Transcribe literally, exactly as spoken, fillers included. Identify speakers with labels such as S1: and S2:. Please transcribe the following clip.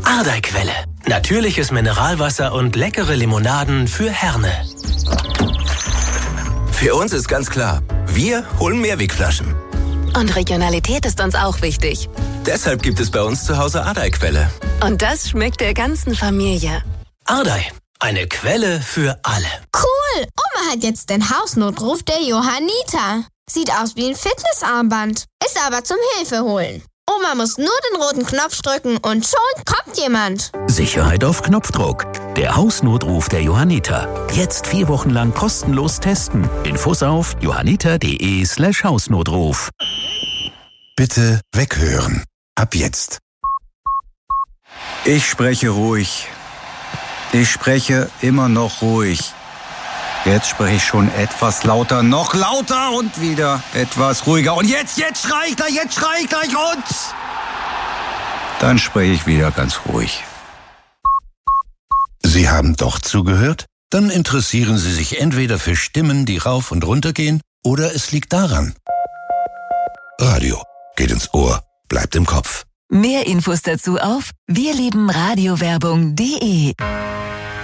S1: Ardeiquelle. Natürliches Mineralwasser und leckere Limonaden für Herne.
S2: Für uns ist ganz klar, wir holen Mehrwegflaschen.
S3: Und Regionalität ist uns auch wichtig.
S2: Deshalb gibt es bei uns zu Hause Ardeiquelle.
S3: Und das schmeckt der ganzen Familie.
S1: Ardei, eine Quelle für alle.
S4: Cool! Oma hat jetzt den Hausnotruf der Johanniter. Sieht aus wie ein Fitnessarmband, ist aber zum Hilfeholen. Oma muss nur den roten Knopf drücken und schon kommt jemand.
S5: Sicherheit auf Knopfdruck. Der Hausnotruf der Johanniter. Jetzt vier Wochen lang kostenlos testen. Infos auf johanniter.de slash Hausnotruf.
S6: Bitte weghören. Ab jetzt.
S7: Ich spreche ruhig. Ich spreche immer noch ruhig. Jetzt spreche ich schon etwas lauter, noch lauter und wieder etwas ruhiger. Und jetzt, jetzt schrei ich gleich, jetzt schrei ich gleich und... Dann spreche ich wieder ganz ruhig.
S6: Sie haben doch zugehört? Dann interessieren Sie sich entweder für Stimmen, die rauf und runter gehen, oder es liegt daran. Radio geht ins Ohr, bleibt im Kopf.
S8: Mehr Infos dazu auf wir lieben radiowerbung punkt de.